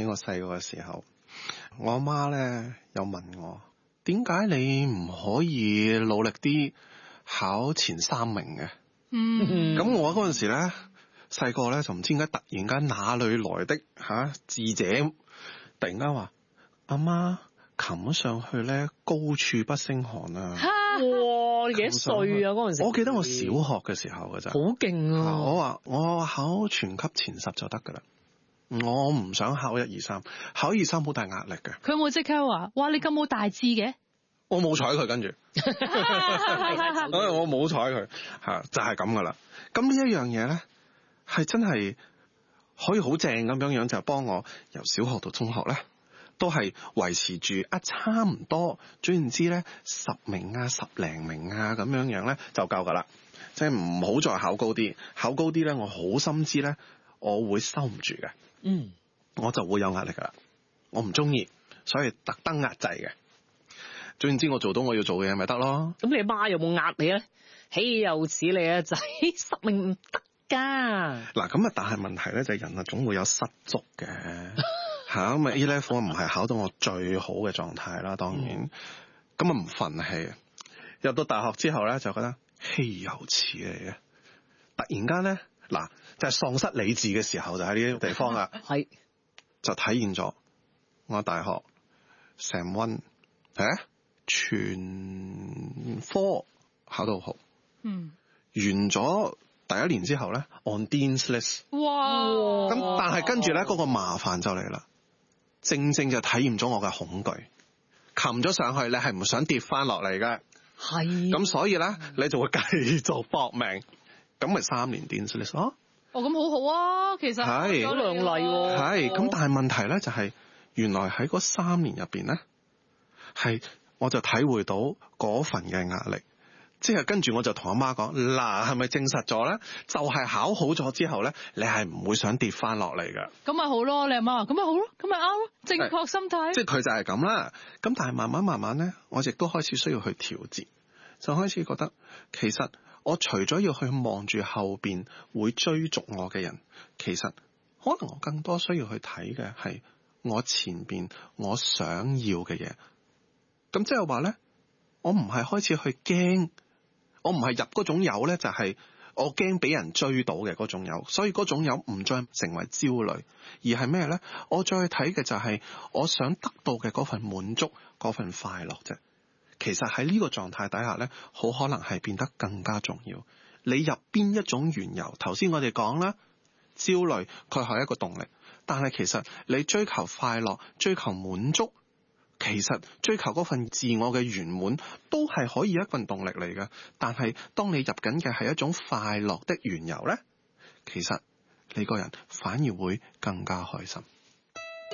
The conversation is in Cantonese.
起我細個嘅時候，我阿媽咧有問我，點解你唔可以努力啲考前3名嘅？咁我嗰陣時咧細個咧就唔知點解突然間哪裏來的智者，突然間話阿媽，擒上去咧高處不勝寒啊！ 哇，你幾多歲啊？嗰陣時我記得我小學嘅時候㗎咋， 好勁啊！ 我話我考全級前10就得噶啦，我唔想考1、2、3，考1、2、3好大壓力嘅。 佢有冇即刻話，哇你咁冇大志嘅？ 我冇睬佢，跟住，我冇睬佢，就係咁噶啦。咁呢一樣嘢咧，係真係可以好正咁樣就幫我由小學到中學咧，都係維持住差唔多，總言之咧10名10零名咁樣咧就夠噶啦。即係唔好再考高啲，考高啲咧，我好深知咧，我會收唔住嘅。我就會有壓力噶啦，我唔中意，所以特登壓制嘅。總言之，我做到我要做嘅嘢咪得咯。 咁你阿媽有冇壓你咧？豈有此理啊！仔，10名唔得噶。 嗱，咁但係問題咧就係人總會有失足嘅嚇。咁A level 唔係考到我最好嘅狀態啦，當然咁唔憤氣。入到大學之後咧，就覺得豈有此理嘅。突然間咧，嗱就係喪失理智嘅時候，就喺呢啲地方啦。 係就體現咗我大學成溫全科考到好，完咗第1年之後咧 on Dean's List， 哇！ 咁但係跟住咧嗰個麻煩就嚟啦，正就體驗咗我嘅恐懼，擒咗上去你係唔想跌翻落嚟嘅，係咁所以咧你就會繼續搏命，咁咪3年 Dean's List 咯。 咁好好啊，其實係好亮麗喎。 係咁，但係問題咧就係原來喺嗰3年入邊咧係。我就體會到嗰份嘅壓力，即係跟住我就同阿媽講，嗱係咪證實咗咧？就係考好咗之後咧，你係唔會想跌翻落嚟㗎。 咁咪好咯，你阿媽話咁咪好咯，咁咪啱咯，正確心態。 即係佢就係咁啦。咁但係慢慢咧，我亦都開始需要去調節，就開始覺得其實我除咗要去望住後邊會追逐我嘅人，其實可能我更多需要去睇嘅係我前邊我想要嘅嘢。咁即係話咧，我唔係開始去驚，我唔係入嗰種油咧，就係我驚俾人追到嘅嗰種油，所以嗰種油唔再成為焦慮，而係咩咧？我再去睇嘅就係我想得到嘅嗰份滿足，嗰份快樂啫。其實喺呢個狀態底下咧，好可能係變得更加重要。你入邊一種緣由，頭先我哋講啦，焦慮佢係一個動力，但係其實你追求快樂、追求滿足。其實追求嗰份自我嘅圓滿都係可以一份動力嚟嘅，但係當你入緊嘅係一種快樂的緣由呢，其實你個人反而會更加開心。